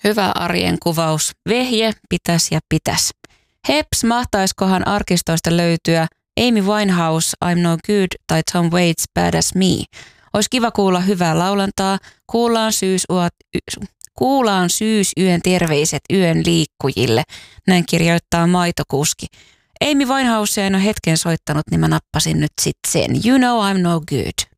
Hyvä arjen kuvaus. Vehje, pitäs. Heps, mahtaiskohan arkistoista löytyä Amy Winehouse, I'm No Good tai Tom Waits, Bad As Me. Olisi kiva kuulla hyvää laulantaa. Kuulaan syysyön terveiset yön liikkujille. Näin kirjoittaa maitokuski. Amy Winehouse en ole hetken soittanut, niin mä nappasin nyt sit sen. You know I'm no good.